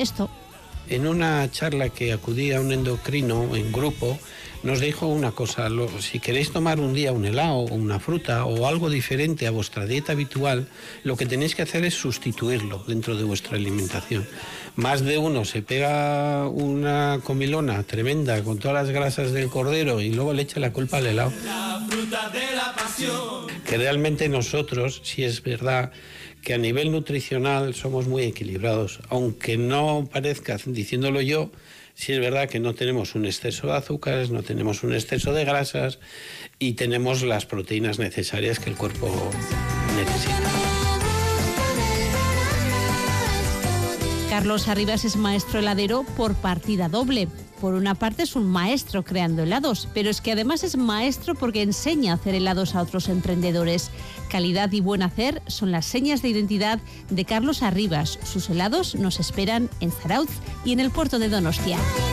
esto. En una charla que acudí a un endocrino en grupo, nos dijo una cosa: si queréis tomar un día un helado o una fruta o algo diferente a vuestra dieta habitual, lo que tenéis que hacer es sustituirlo dentro de vuestra alimentación. Más de uno se pega una comilona tremenda con todas las grasas del cordero y luego le echa la culpa al helado. La fruta de la pasión. Que realmente nosotros, sí es verdad que a nivel nutricional somos muy equilibrados, aunque no parezca diciéndolo yo. Sí es verdad que no tenemos un exceso de azúcares, no tenemos un exceso de grasas y tenemos las proteínas necesarias que el cuerpo necesita. Carlos Arribas es maestro heladero por partida doble. Por una parte es un maestro creando helados, pero es que además es maestro porque enseña a hacer helados a otros emprendedores. Calidad y buen hacer son las señas de identidad de Carlos Arribas. Sus helados nos esperan en Zarautz y en el puerto de Donostia.